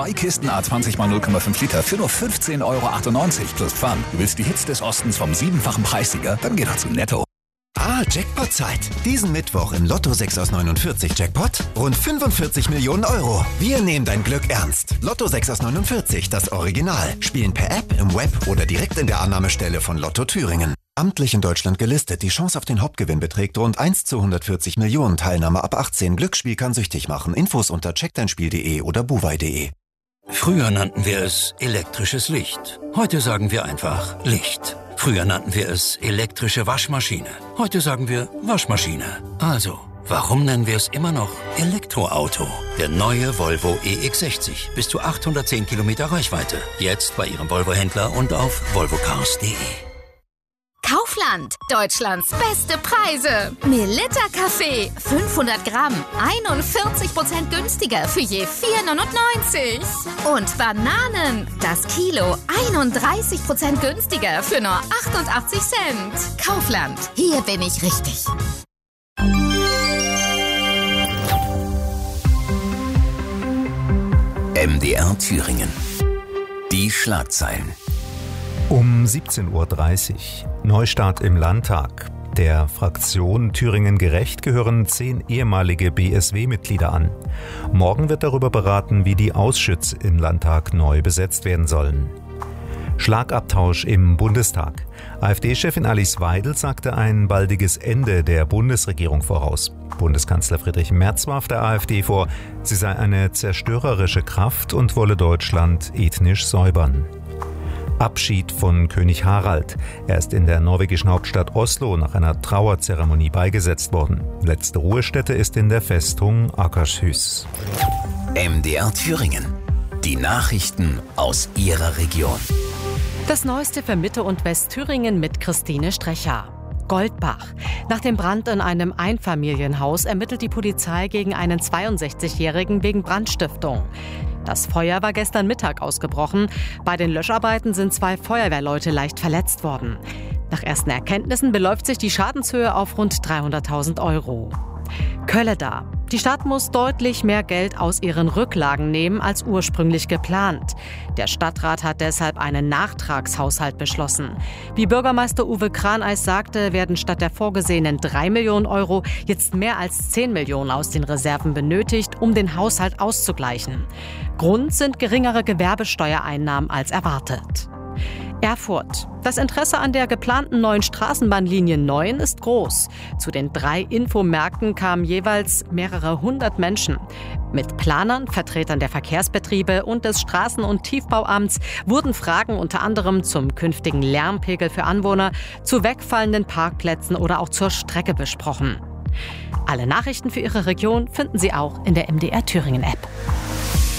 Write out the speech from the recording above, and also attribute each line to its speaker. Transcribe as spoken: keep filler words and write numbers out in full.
Speaker 1: Zwei Kisten A zwanzig mal null Komma fünf Liter für nur fünfzehn Euro achtundneunzig plus Pfand. Du willst die Hits des Ostens vom siebenfachen Preissieger? Dann geh doch zu Netto.
Speaker 2: Ah, Jackpot-Zeit. Diesen Mittwoch im Lotto sechs aus neunundvierzig Jackpot rund fünfundvierzig Millionen Euro. Wir nehmen dein Glück ernst. Lotto sechs aus neunundvierzig, das Original. Spielen per App, im Web oder direkt in der Annahmestelle von Lotto Thüringen. Amtlich in Deutschland gelistet. Die Chance auf den Hauptgewinn beträgt rund eins zu hundertvierzig Millionen. Teilnahme ab achtzehn. Glücksspiel kann süchtig machen. Infos unter check dein spiel punkt de oder buwei punkt de.
Speaker 3: Früher nannten wir es elektrisches Licht. Heute sagen wir einfach Licht. Früher nannten wir es elektrische Waschmaschine. Heute sagen wir Waschmaschine. Also, warum nennen wir es immer noch Elektroauto? Der neue Volvo E X sechzig. Bis zu achthundertzehn Kilometer Reichweite. Jetzt bei Ihrem Volvo-Händler und auf volvo cars punkt de.
Speaker 4: Kaufland, Deutschlands beste Preise. Melitta Kaffee, fünfhundert Gramm, einundvierzig Prozent günstiger für je vier neunundneunzig. Und Bananen, das Kilo, einunddreißig Prozent günstiger für nur achtundachtzig Cent. Kaufland, hier bin ich richtig.
Speaker 1: M D R Thüringen. Die Schlagzeilen.
Speaker 5: Um siebzehn Uhr dreißig. Neustart im Landtag. Der Fraktion Thüringen Gerecht gehören zehn ehemalige B S W-Mitglieder an. Morgen wird darüber beraten, wie die Ausschüsse im Landtag neu besetzt werden sollen. Schlagabtausch im Bundestag. AfD-Chefin Alice Weidel sagte ein baldiges Ende der Bundesregierung voraus. Bundeskanzler Friedrich Merz warf der AfD vor, sie sei eine zerstörerische Kraft und wolle Deutschland ethnisch säubern. Abschied von König Harald. Er ist in der norwegischen Hauptstadt Oslo nach einer Trauerzeremonie beigesetzt worden. Letzte Ruhestätte ist in der Festung Akershus.
Speaker 1: M D R Thüringen. Die Nachrichten aus Ihrer Region.
Speaker 6: Das Neueste für Mitte- und Westthüringen mit Christine Strecher. Goldbach. Nach dem Brand in einem Einfamilienhaus ermittelt die Polizei gegen einen zweiundsechzigjährigen wegen Brandstiftung. Das Feuer war gestern Mittag ausgebrochen. Bei den Löscharbeiten sind zwei Feuerwehrleute leicht verletzt worden. Nach ersten Erkenntnissen beläuft sich die Schadenshöhe auf rund dreihunderttausend Euro. Kölleda. Die Stadt muss deutlich mehr Geld aus ihren Rücklagen nehmen als ursprünglich geplant. Der Stadtrat hat deshalb einen Nachtragshaushalt beschlossen. Wie Bürgermeister Uwe Kraneis sagte, werden statt der vorgesehenen drei Millionen Euro jetzt mehr als zehn Millionen aus den Reserven benötigt, um den Haushalt auszugleichen. Grund sind geringere Gewerbesteuereinnahmen als erwartet. Erfurt. Das Interesse an der geplanten neuen Straßenbahnlinie neun ist groß. Zu den drei Infomärkten kamen jeweils mehrere hundert Menschen. Mit Planern, Vertretern der Verkehrsbetriebe und des Straßen- und Tiefbauamts wurden Fragen unter anderem zum künftigen Lärmpegel für Anwohner, zu wegfallenden Parkplätzen oder auch zur Strecke besprochen. Alle Nachrichten für Ihre Region finden Sie auch in der M D R Thüringen App.